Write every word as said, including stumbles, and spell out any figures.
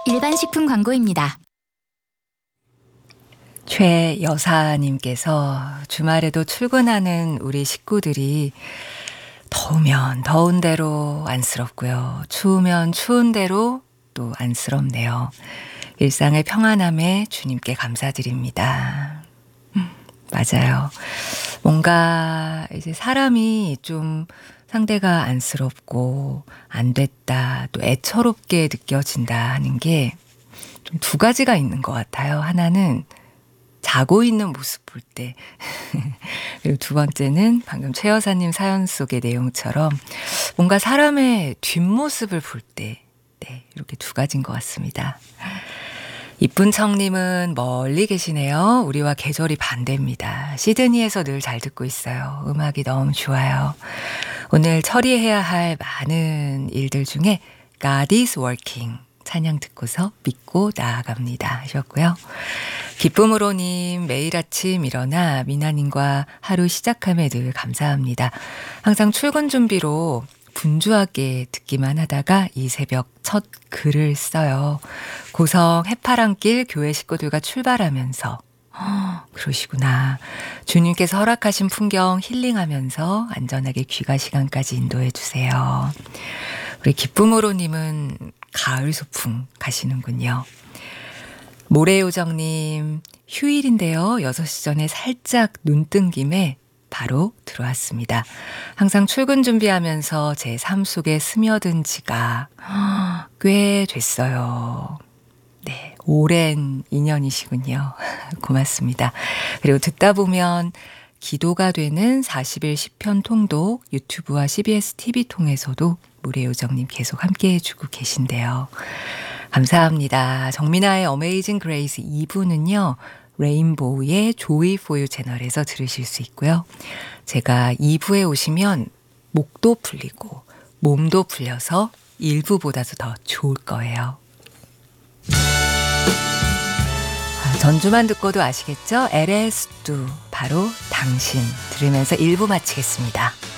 일반 식품 광고입니다. 최 여사님께서 주말에도 출근하는 우리 식구들이 더우면 더운 대로 안쓰럽고요. 추우면 추운 대로 또 안쓰럽네요. 일상의 평안함에 주님께 감사드립니다. 음, 맞아요. 뭔가 이제 사람이 좀 상대가 안쓰럽고 안 됐다, 또 애처롭게 느껴진다 하는 게 좀 두 가지가 있는 것 같아요. 하나는 자고 있는 모습 볼 때. 그리고 두 번째는 방금 최 여사님 사연 속의 내용처럼 뭔가 사람의 뒷모습을 볼 때. 네, 이렇게 두 가지인 것 같습니다. 이쁜 청님은 멀리 계시네요. 우리와 계절이 반대입니다. 시드니에서 늘 잘 듣고 있어요. 음악이 너무 좋아요. 오늘 처리해야 할 많은 일들 중에 God is working 찬양 듣고서 믿고 나아갑니다 하셨고요. 기쁨으로님 매일 아침 일어나 미나님과 하루 시작함에 늘 감사합니다. 항상 출근 준비로 분주하게 듣기만 하다가 이 새벽 첫 글을 써요. 고성 해파랑길 교회 식구들과 출발하면서 허, 그러시구나. 주님께서 허락하신 풍경 힐링하면서 안전하게 귀가 시간까지 인도해 주세요. 우리 기쁨으로님은 가을 소풍 가시는군요. 모래요정님 휴일인데요. 여섯 시 전에 살짝 눈 뜬 김에 바로 들어왔습니다. 항상 출근 준비하면서 제 삶 속에 스며든 지가 꽤 됐어요. 네, 오랜 인연이시군요. 고맙습니다. 그리고 듣다 보면 기도가 되는 사십 일 시편 통독 유튜브와 씨비에스 티비 통해서도 모래요정님 계속 함께 해주고 계신데요. 감사합니다. 정민아의 어메이징 그레이스 이 부는요. 레인보우의 조이 포유 채널에서 들으실 수 있고요. 제가 이 부에 오시면 목도 풀리고 몸도 풀려서 일 부보다도 더 좋을 거예요. 전주만 듣고도 아시겠죠? 엘에스두 바로 당신 들으면서 일 부 마치겠습니다.